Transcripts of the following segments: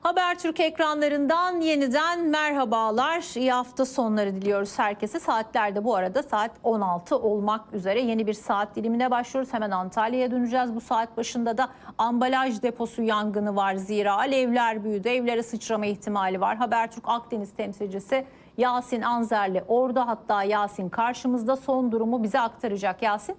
Habertürk ekranlarından yeniden merhabalar. İyi hafta sonları diliyoruz herkese. Saatlerde bu arada saat 16 olmak üzere yeni bir saat dilimine başlıyoruz. Hemen Antalya'ya döneceğiz. Bu saat başında da ambalaj deposu yangını var. Zira alevler büyüdü. Evlere sıçrama ihtimali var. Habertürk Akdeniz temsilcisi Yasin Anzerli orada, hatta Yasin karşımızda, son durumu bize aktaracak. Yasin.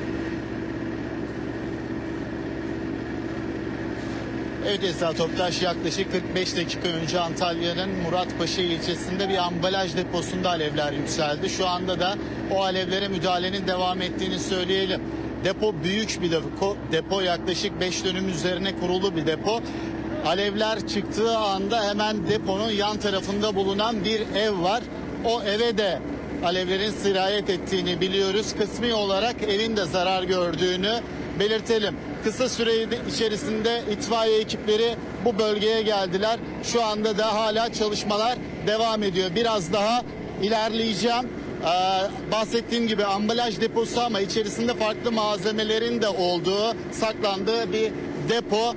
Evet Esra Toptaş, yaklaşık 45 dakika önce Antalya'nın Muratpaşa ilçesinde bir ambalaj deposunda alevler yükseldi. Şu anda da o alevlere müdahalenin devam ettiğini söyleyelim. Depo büyük bir depo, yaklaşık 5 dönüm üzerine kurulu bir depo. Alevler çıktığı anda hemen deponun yan tarafında bulunan bir ev var. O eve de alevlerin sirayet ettiğini biliyoruz. Kısmi olarak evin de zarar gördüğünü belirtelim. Kısa süre içerisinde itfaiye ekipleri bu bölgeye geldiler. Şu anda da hala çalışmalar devam ediyor. Biraz daha ilerleyeceğim. Bahsettiğim gibi ambalaj deposu ama içerisinde farklı malzemelerin de olduğu, saklandığı bir depo.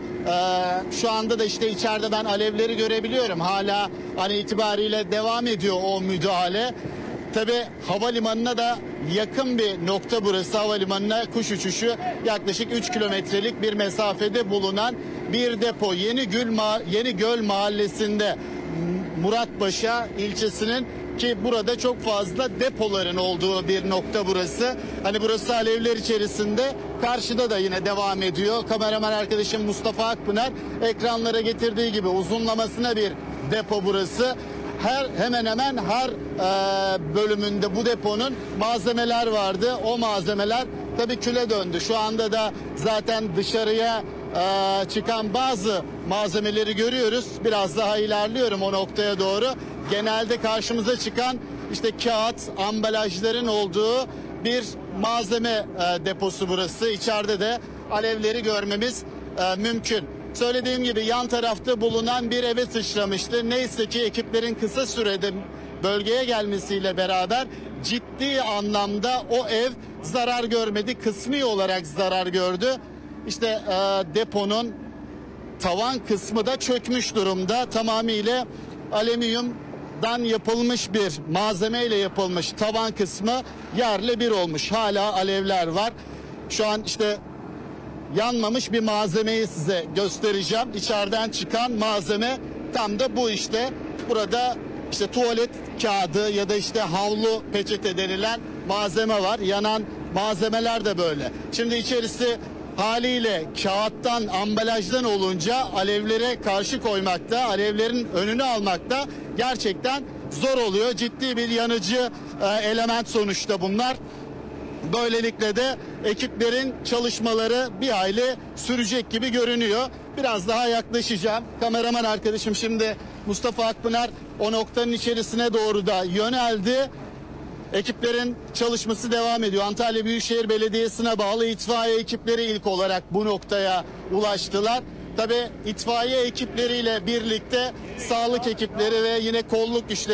Şu anda da işte içeride ben alevleri görebiliyorum. Hala an itibariyle devam ediyor o müdahale. Tabii havalimanına da yakın bir nokta burası. Havalimanına kuş uçuşu yaklaşık 3 kilometrelik bir mesafede bulunan bir depo. Yenigöl mahallesinde, Muratpaşa ilçesinin, ki burada çok fazla depoların olduğu bir nokta burası. Hani burası alevler içerisinde, karşıda da yine devam ediyor. Kameraman arkadaşım Mustafa Akpınar ekranlara getirdiği gibi uzunlamasına bir depo burası. Hemen hemen her bölümünde bu deponun malzemeler vardı. O malzemeler tabii küle döndü. Şu anda da zaten dışarıya çıkan bazı malzemeleri görüyoruz. Biraz daha ilerliyorum o noktaya doğru. Genelde karşımıza çıkan işte kağıt, ambalajların olduğu bir malzeme deposu burası. İçeride de alevleri görmemiz mümkün. Söylediğim gibi yan tarafta bulunan bir eve sıçramıştı. Neyse ki ekiplerin kısa sürede bölgeye gelmesiyle beraber ciddi anlamda o ev zarar görmedi. Kısmi olarak zarar gördü. İşte deponun tavan kısmı da çökmüş durumda. Tamamıyla alüminyumdan yapılmış bir malzemeyle yapılmış tavan kısmı yerle bir olmuş. Hala alevler var. Şu an işte yanmamış bir malzemeyi size göstereceğim. İçeriden çıkan malzeme tam da bu işte. Burada işte tuvalet kağıdı ya da işte havlu peçete denilen malzeme var. Yanan malzemeler de böyle. Şimdi içerisi haliyle kağıttan, ambalajdan olunca alevlere karşı koymakta, alevlerin önünü almakta gerçekten zor oluyor. Ciddi bir yanıcı element sonuçta bunlar. Böylelikle de ekiplerin çalışmaları bir hayli sürecek gibi görünüyor. Biraz daha yaklaşacağım. Kameraman arkadaşım şimdi Mustafa Akpınar o noktanın içerisine doğru da yöneldi. Ekiplerin çalışması devam ediyor. Antalya Büyükşehir Belediyesi'ne bağlı itfaiye ekipleri ilk olarak bu noktaya ulaştılar. Tabii itfaiye ekipleriyle birlikte sağlık ekipleri ve yine kolluk güçleri